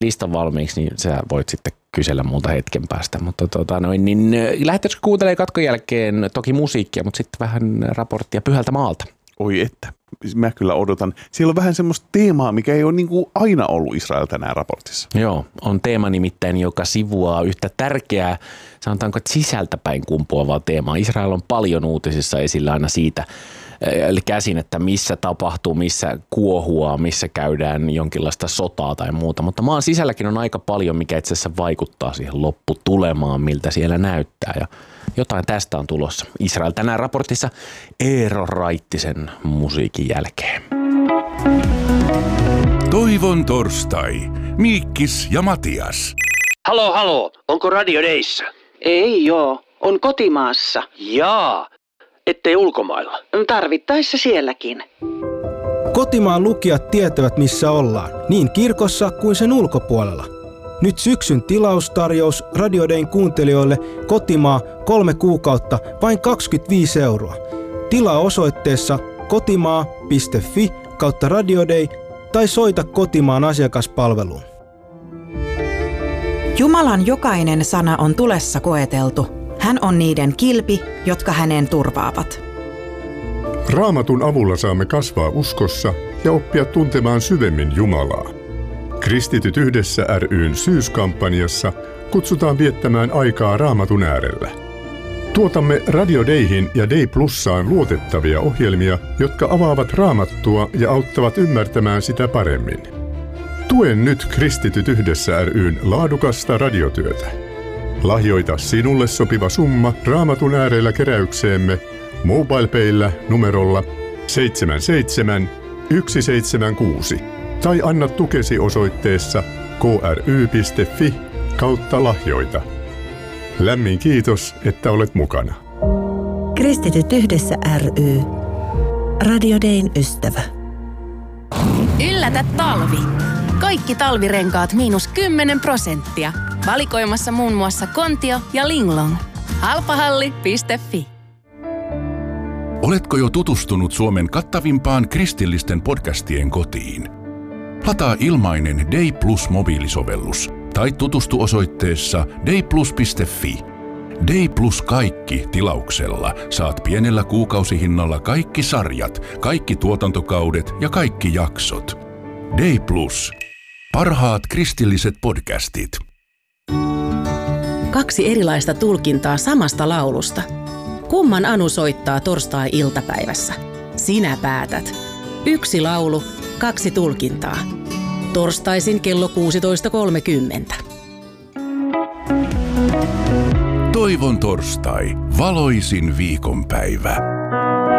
listan valmiiksi, niin sä voit sitten kysellä multa hetken päästä. Mutta niin lähdetkö kuuntelemaan katkon jälkeen toki musiikkia, mutta sitten vähän raporttia Pyhältä maalta? Oi että, mä kyllä odotan. Siellä on vähän semmoista teemaa, mikä ei ole niin kuin aina ollut Israel tänään raportissa. Joo, on teema nimittäin, joka sivuaa yhtä tärkeää, sanotaanko, että sisältäpäin kumpuavaa teemaa. Israel on paljon uutisissa esillä aina siitä, eli käsin, että missä tapahtuu, missä kuohua, missä käydään jonkinlaista sotaa tai muuta. Mutta maan sisälläkin on aika paljon, mikä itse asiassa vaikuttaa siihen lopputulemaan, miltä siellä näyttää. Ja jotain tästä on tulossa. Israel tänään raportissa Eero Raittisen musiikin jälkeen. Toivon torstai. Miikkis ja Matias. Halo, onko Radio Dayssä? Ei joo, on kotimaassa. Jaa, ettei ulkomailla. Tarvittaessa sielläkin. Kotimaan lukijat tietävät missä ollaan, niin kirkossa kuin sen ulkopuolella. Nyt syksyn tilaustarjous Radio Dayn kuuntelijoille kotimaa 3 kuukautta vain 25 €. Tilaa osoitteessa kotimaa.fi/Radio Day tai soita kotimaan asiakaspalveluun. Jumalan jokainen sana on tulessa koeteltu. Hän on niiden kilpi, jotka häneen turvaavat. Raamatun avulla saamme kasvaa uskossa ja oppia tuntemaan syvemmin Jumalaa. Kristityt yhdessä ry:n syyskampanjassa kutsutaan viettämään aikaa Raamatun äärellä. Tuotamme Radio Dayhin ja Day Plussaan luotettavia ohjelmia, jotka avaavat Raamattua ja auttavat ymmärtämään sitä paremmin. Tuen nyt Kristityt yhdessä ry:n laadukasta radiotyötä. Lahjoita sinulle sopiva summa Raamatun äärellä keräykseemme MobilePayllä numerolla 77176 tai anna tukesi osoitteessa kry.fi/lahjoita. Lämmin kiitos, että olet mukana. Kristityt yhdessä ry. Radio Dayn ystävä. Yllätä talvi. Kaikki talvirenkaat -10%. Valikoimassa muun muassa Kontio ja Linglong. Halpahalli.fi. Oletko jo tutustunut Suomen kattavimpaan kristillisten podcastien kotiin? Lataa ilmainen Day Plus mobiilisovellus tai tutustu osoitteessa dayplus.fi. Day Plus kaikki tilauksella saat pienellä kuukausihinnalla kaikki sarjat, kaikki tuotantokaudet ja kaikki jaksot. Day Plus. Parhaat kristilliset podcastit. 2 erilaista tulkintaa samasta laulusta. Kumman Anu soittaa torstai-iltapäivässä? Sinä päätät. 1 laulu, 2 tulkintaa. Torstaisin kello 16.30. Toivon torstai, valoisin viikonpäivä.